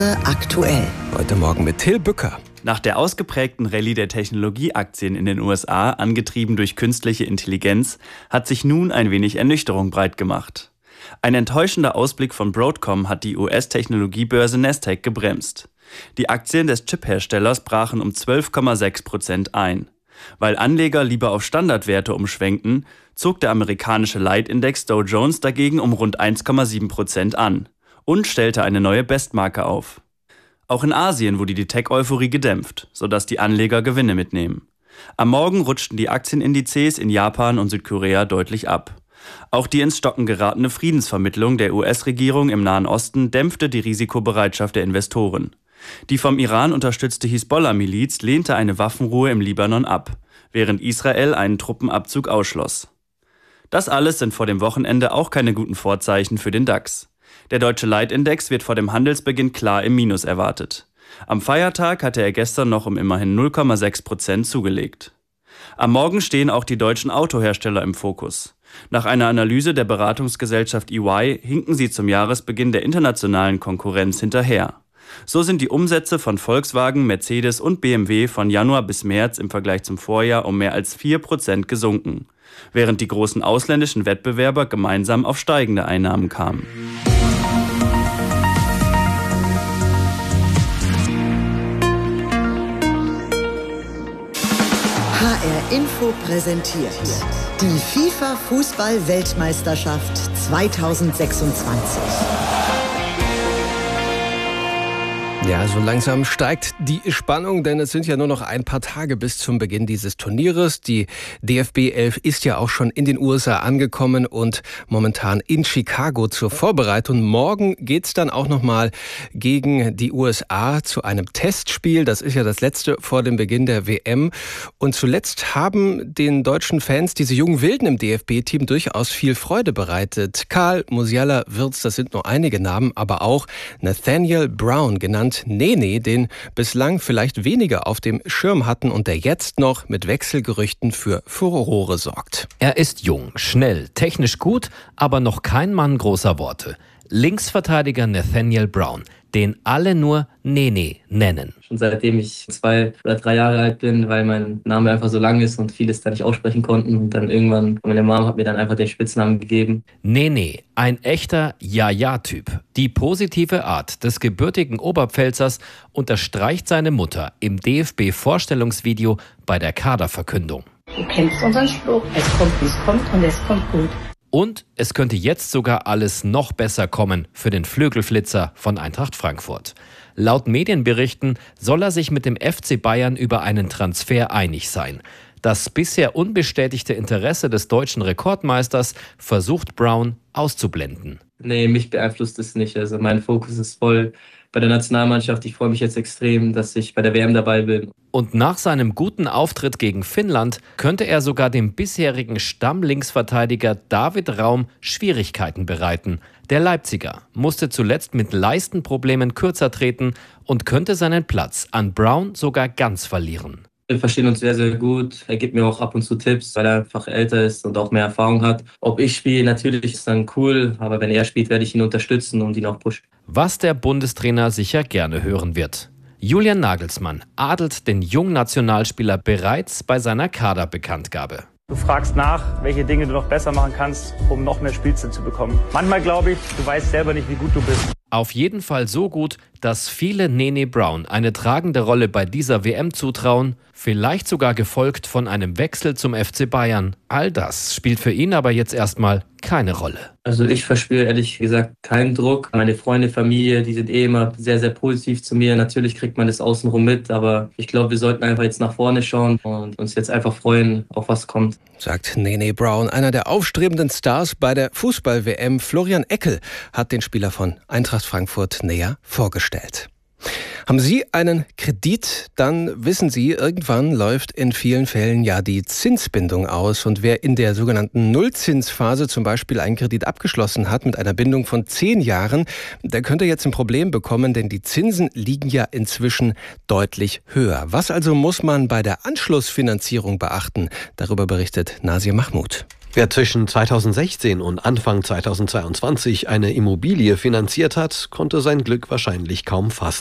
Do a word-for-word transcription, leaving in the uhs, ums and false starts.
Aktuell. Heute Morgen mit Till Bücker. Nach der ausgeprägten Rallye der Technologieaktien in den U S A, angetrieben durch künstliche Intelligenz, hat sich nun ein wenig Ernüchterung breit gemacht. Ein enttäuschender Ausblick von Broadcom hat die U S-Technologiebörse Nasdaq gebremst. Die Aktien des Chip-Herstellers brachen um zwölf Komma sechs Prozent ein. Weil Anleger lieber auf Standardwerte umschwenkten, zog der amerikanische Leitindex Dow Jones dagegen um rund eins Komma sieben Prozent an und stellte eine neue Bestmarke auf. Auch in Asien wurde die Tech-Euphorie gedämpft, sodass die Anleger Gewinne mitnehmen. Am Morgen rutschten die Aktienindizes in Japan und Südkorea deutlich ab. Auch die ins Stocken geratene Friedensvermittlung der U S-Regierung im Nahen Osten dämpfte die Risikobereitschaft der Investoren. Die vom Iran unterstützte Hisbollah-Miliz lehnte eine Waffenruhe im Libanon ab, während Israel einen Truppenabzug ausschloss. Das alles sind vor dem Wochenende auch keine guten Vorzeichen für den DAX. Der deutsche Leitindex wird vor dem Handelsbeginn klar im Minus erwartet. Am Feiertag hatte er gestern noch um immerhin null Komma sechs Prozent zugelegt. Am Morgen stehen auch die deutschen Autohersteller im Fokus. Nach einer Analyse der Beratungsgesellschaft E Y hinken sie zum Jahresbeginn der internationalen Konkurrenz hinterher. So sind die Umsätze von Volkswagen, Mercedes und B M W von Januar bis März im Vergleich zum Vorjahr um mehr als vier Prozent gesunken, während die großen ausländischen Wettbewerber gemeinsam auf steigende Einnahmen kamen. H R Info präsentiert die FIFA-Fußball-Weltmeisterschaft zweitausendsechsundzwanzig. Ja, so langsam steigt die Spannung, denn es sind ja nur noch ein paar Tage bis zum Beginn dieses Turnieres. Die D F B elf ist ja auch schon in den U S A angekommen und momentan in Chicago zur Vorbereitung. Morgen geht's dann auch nochmal gegen die U S A zu einem Testspiel. Das ist ja das letzte vor dem Beginn der W M. Und zuletzt haben den deutschen Fans diese jungen Wilden im D F B-Team durchaus viel Freude bereitet. Karl, Musiala, Wirtz, das sind nur einige Namen, aber auch Nathaniel Brown, genannt Nene, den bislang vielleicht weniger auf dem Schirm hatten und der jetzt noch mit Wechselgerüchten für Furore sorgt. Er ist jung, schnell, technisch gut, aber noch kein Mann großer Worte. Linksverteidiger Nathaniel Brown, den alle nur Nene nennen. Schon seitdem ich zwei oder drei Jahre alt bin, weil mein Name einfach so lang ist und vieles da nicht aussprechen konnten. Und dann irgendwann, meine Mom hat mir dann einfach den Spitznamen gegeben. Nene, ein echter Ja-Ja-Typ. Die positive Art des gebürtigen Oberpfälzers unterstreicht seine Mutter im D F B-Vorstellungsvideo bei der Kaderverkündung. Du kennst unseren Spruch, es kommt, wie es kommt und es kommt gut. Und es könnte jetzt sogar alles noch besser kommen für den Flügelflitzer von Eintracht Frankfurt. Laut Medienberichten soll er sich mit dem F C Bayern über einen Transfer einig sein. Das bisher unbestätigte Interesse des deutschen Rekordmeisters versucht Brown auszublenden. Nee, mich beeinflusst es nicht. Also mein Fokus ist voll bei der Nationalmannschaft. Ich freue mich jetzt extrem, dass ich bei der W M dabei bin. Und nach seinem guten Auftritt gegen Finnland könnte er sogar dem bisherigen Stammlinksverteidiger David Raum Schwierigkeiten bereiten. Der Leipziger musste zuletzt mit Leistenproblemen kürzer treten und könnte seinen Platz an Brown sogar ganz verlieren. Wir verstehen uns sehr, sehr gut. Er gibt mir auch ab und zu Tipps, weil er einfach älter ist und auch mehr Erfahrung hat. Ob ich spiele, natürlich ist dann cool, aber wenn er spielt, werde ich ihn unterstützen und ihn auch pushen. Was der Bundestrainer sicher gerne hören wird. Julian Nagelsmann adelt den jungen Nationalspieler bereits bei seiner Kaderbekanntgabe. Du fragst nach, welche Dinge du noch besser machen kannst, um noch mehr Spielzeit zu bekommen. Manchmal glaube ich, du weißt selber nicht, wie gut du bist. Auf jeden Fall so gut, dass viele Nene Brown eine tragende Rolle bei dieser W M zutrauen, vielleicht sogar gefolgt von einem Wechsel zum F C Bayern. All das spielt für ihn aber jetzt erstmal keine Rolle. Also ich verspüre ehrlich gesagt keinen Druck. Meine Freunde, Familie, die sind eh immer sehr, sehr positiv zu mir. Natürlich kriegt man das außenrum mit, aber ich glaube, wir sollten einfach jetzt nach vorne schauen und uns jetzt einfach freuen, auf was kommt. Sagt Nene Brown, einer der aufstrebenden Stars bei der Fußball-W M. Florian Eckel hat den Spieler von Eintracht Frankfurt näher vorgestellt. Haben Sie einen Kredit, dann wissen Sie, irgendwann läuft in vielen Fällen ja die Zinsbindung aus. Und wer in der sogenannten Nullzinsphase zum Beispiel einen Kredit abgeschlossen hat mit einer Bindung von zehn Jahren, der könnte jetzt ein Problem bekommen, denn die Zinsen liegen ja inzwischen deutlich höher. Was also muss man bei der Anschlussfinanzierung beachten? Darüber berichtet Nasir Mahmoud. Wer zwischen zweitausendsechzehn und Anfang zweitausendzweiundzwanzig eine Immobilie finanziert hat, konnte sein Glück wahrscheinlich kaum fassen.